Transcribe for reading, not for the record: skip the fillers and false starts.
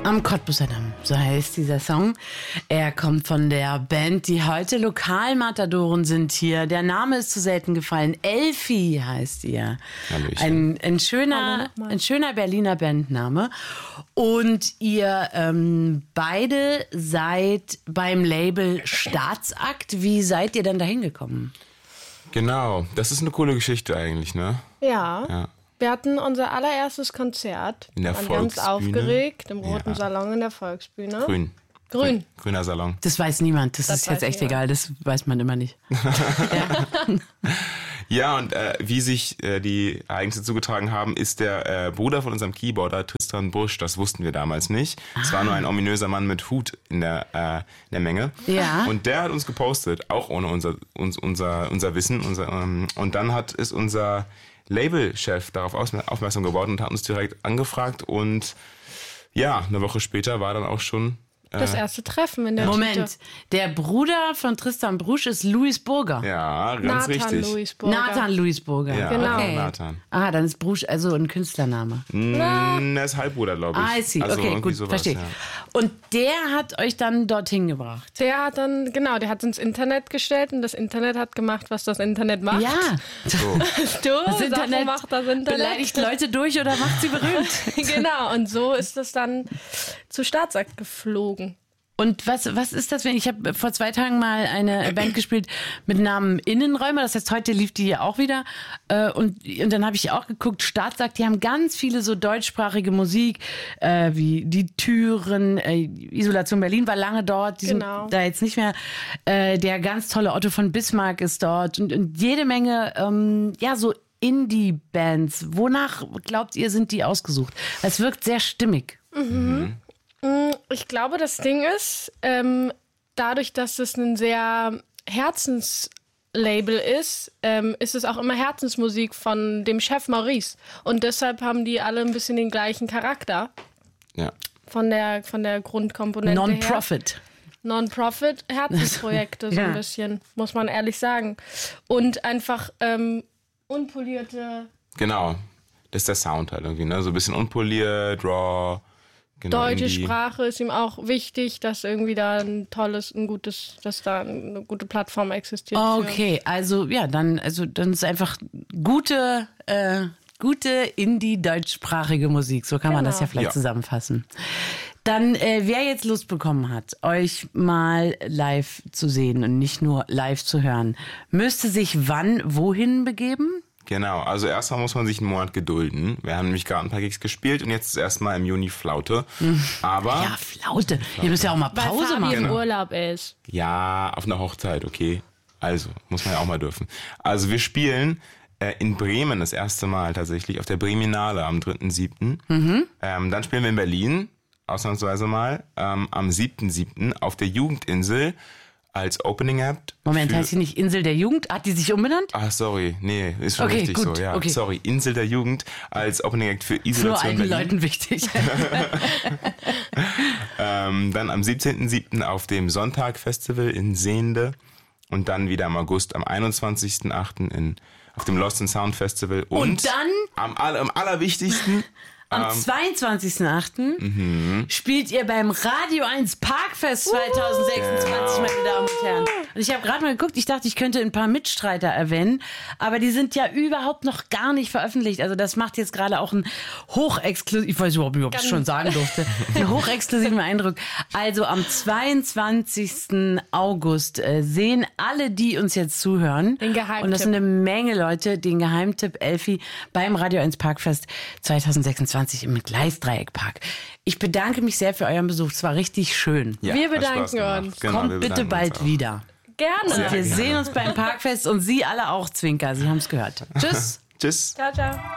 Am Cottbuser Damm, so heißt dieser Song. Er kommt von der Band, die heute Lokalmatadoren sind hier. Der Name ist zu selten gefallen. Elfi heißt ihr. Ein schöner Berliner Bandname. Und ihr beide seid beim Label Staatsakt. Wie seid ihr denn da hingekommen? Genau, das ist eine coole Geschichte eigentlich, ne? Ja. Wir hatten unser allererstes Konzert. In der Volksbühne. Ganz aufgeregt, im Roten Salon in der Volksbühne. Grün. Grüner Salon. Das weiß niemand, das ist jetzt echt egal, das weiß man immer nicht. Ja, und wie sich die Ereignisse zugetragen haben, ist der Bruder von unserem Keyboarder, Tristan Busch, das wussten wir damals nicht. Es war nur ein ominöser Mann mit Hut in der Menge. Ja. Und der hat uns gepostet, auch ohne unser Wissen. Und dann ist unser Labelchef darauf aufmerksam geworden und hat uns direkt angefragt. Und ja, eine Woche später war dann auch schon das erste Treffen in der Moment, Tüte. der Bruder von Tristan Brusch ist Louis Burger. Ja, ganz richtig. Nathan Louis Burger. Ja, genau. Okay. Nathan. Ah, dann ist Brusch also ein Künstlername. Er ist Halbbruder, glaube ich. Ah, I see. Also okay, gut, sowas, verstehe. Ja. Und der hat euch dann dorthin gebracht? Der hat ins Internet gestellt und das Internet hat gemacht, was das Internet macht. Ja. So. Das Internet macht das Internet. Beleidigt Leute durch oder macht sie berühmt. Genau, und so ist es dann zu Staatsakt geflogen. Und was ist das, wenn ich habe vor 2 Tagen mal eine Band gespielt mit Namen Innenräume, das heißt, heute lief die hier auch wieder und dann habe ich auch geguckt, Staatsakt, die haben ganz viele so deutschsprachige Musik, wie Die Türen, Isolation Berlin war lange dort, die sind da jetzt nicht mehr, der ganz tolle Otto von Bismarck ist dort und jede Menge, so Indie-Bands. Wonach glaubt ihr, sind die ausgesucht? Es wirkt sehr stimmig. Ich glaube, das Ding ist, dadurch, dass es ein sehr Herzenslabel ist, ist es auch immer Herzensmusik von dem Chef Maurice. Und deshalb haben die alle ein bisschen den gleichen Charakter. Ja. Von der Grundkomponente Non-Profit. Non-Profit, Herzensprojekte so ein bisschen, muss man ehrlich sagen. Und einfach unpolierte... Genau, das ist der Sound halt irgendwie, ne? So ein bisschen unpoliert, raw... Genau, Deutsche Sprache ist ihm auch wichtig, dass irgendwie da dass da eine gute Plattform existiert. Okay, also dann ist einfach gute Indie-deutschsprachige Musik, so kann man das ja vielleicht zusammenfassen. Dann, wer jetzt Lust bekommen hat, euch mal live zu sehen und nicht nur live zu hören, müsste sich wohin begeben? Genau, also erstmal muss man sich einen Monat gedulden. Wir haben nämlich gerade ein paar Gigs gespielt und jetzt ist erstmal im Juni Flaute. Aber ja, Flaute. Ihr müsst ja auch mal Pause machen. Weil im Urlaub ist. Ja, auf einer Hochzeit, okay. Also, muss man ja auch mal dürfen. Also wir spielen in Bremen das erste Mal tatsächlich auf der Breminale am 3.7. Dann spielen wir in Berlin, ausnahmsweise mal, am 7.7. auf der Jugendinsel als Opening Act. Moment, heißt sie nicht Insel der Jugend? Hat die sich umbenannt? Ah, sorry. Nee, ist schon richtig gut, so. Ja, okay. Sorry. Insel der Jugend als Opening Act für Isolation Nur alten Berlin. Leuten wichtig. Dann am 17.7. auf dem Sonntag-Festival in Sehnde und dann wieder im August am 21.8. auf dem Lost in Sound Festival. Und dann am allerwichtigsten... Am 22.08. spielt ihr beim Radio 1 Parkfest 2026, meine Damen und Herren. Und ich habe gerade mal geguckt, ich dachte, ich könnte ein paar Mitstreiter erwähnen, aber die sind ja überhaupt noch gar nicht veröffentlicht. Also das macht jetzt gerade auch einen hochexklusiven, ich weiß überhaupt nicht, ob ich es schon sagen durfte, einen hochexklusiven Eindruck. Also am 22. August sehen alle, die uns jetzt zuhören, den Geheimtipp. Und das sind eine Menge Leute, den Geheimtipp Elfi beim Radio 1 Parkfest 2026 im Gleisdreieckpark. Ich bedanke mich sehr für euren Besuch. Es war richtig schön. Ja, wir bedanken uns. Genau, Kommt bitte bald wieder. Gerne. Und wir sehen uns beim Parkfest und Sie alle auch, Zwinker. Sie haben es gehört. Tschüss. Tschüss. Ciao, ciao.